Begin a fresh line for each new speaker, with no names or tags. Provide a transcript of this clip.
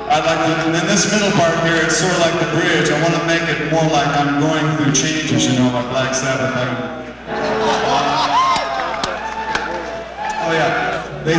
I'd like to, and then this middle part here, it's sort of like the bridge. I want to make it more like I'm going through changes, you know, like Black Sabbath.